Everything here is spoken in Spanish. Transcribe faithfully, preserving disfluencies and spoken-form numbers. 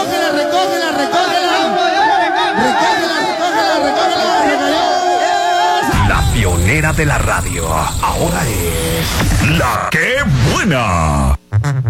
recógela, recógela, recógela. Recógela, recógela, recógela, recógela. La pionera de la radio, ahora es La Qué Buena.